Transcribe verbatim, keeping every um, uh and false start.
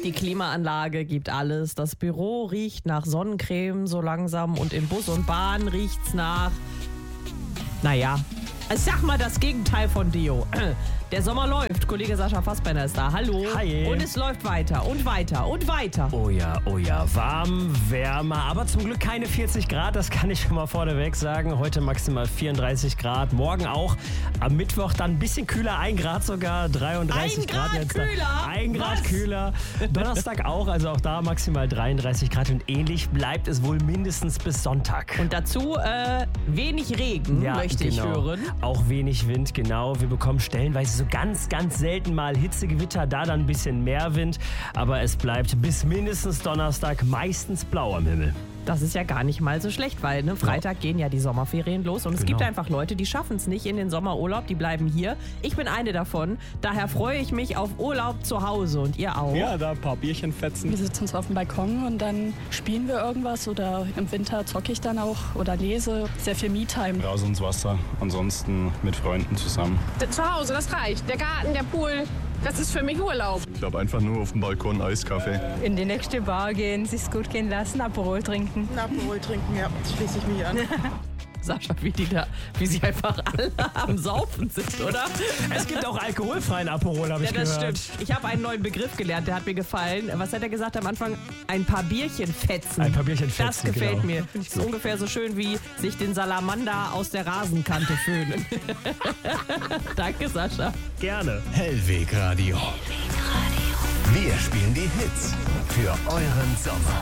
Die Klimaanlage gibt alles. Das Büro riecht nach Sonnencreme so langsam und in Bus und Bahn riecht's nach, naja, ich sag mal das Gegenteil von Deo. Der Sommer läuft. Kollege Sascha Fassbender ist da. Hallo. Hi. Und es läuft weiter und weiter und weiter. Oh ja, oh ja, warm, wärmer, aber zum Glück keine vierzig Grad, das kann ich schon mal vorneweg sagen. Heute maximal vierunddreißig Grad, morgen auch. Am Mittwoch dann ein bisschen kühler, ein Grad sogar, dreiunddreißig Ein Grad Grad jetzt. kühler? Ein Grad Was? kühler. Donnerstag auch, also auch da maximal dreiunddreißig Grad und ähnlich bleibt es wohl mindestens bis Sonntag. Und dazu äh, wenig Regen, Ja, möchte ich genau. hören. Auch wenig Wind, genau. Wir bekommen stellenweise so ganz, ganz selten mal Hitzegewitter, da dann ein bisschen mehr Wind. Aber es bleibt bis mindestens Donnerstag meistens blau am Himmel. Das ist ja gar nicht mal so schlecht, weil ne, Freitag gehen ja die Sommerferien los und es Genau. gibt einfach Leute, die schaffen es nicht in den Sommerurlaub, die bleiben hier. Ich bin eine davon, daher freue ich mich auf Urlaub zu Hause und ihr auch. Ja, da ein paar Bierchen fetzen. Wir sitzen uns auf dem Balkon und dann spielen wir irgendwas oder im Winter zocke ich dann auch oder lese. Sehr viel Me-Time. Raus ins Wasser, ansonsten mit Freunden zusammen. Zu Hause, das reicht. Der Garten, der Pool, das ist für mich Urlaub. Ich glaube einfach nur auf dem Balkon Eiskaffee. In die nächste Bar gehen, sich's gut gehen lassen, Aperol trinken. Ein Aperol trinken, ja, schließe ich mich an. Sascha, wie die da, wie sie einfach alle am Saufen sind, oder? Es gibt auch alkoholfreien Aperol, habe ich Ja, das gehört. stimmt. Ich habe einen neuen Begriff gelernt, der hat mir gefallen. Was hat er gesagt am Anfang? Ein paar Bierchen fetzen. Ein paar Bierchen fetzen, Das gefällt genau. mir. Das ist ungefähr so schön wie sich den Salamander aus der Rasenkante föhnen. Danke, Sascha. Gerne. Hellweg Radio. Wir spielen die Hits für euren Sommer.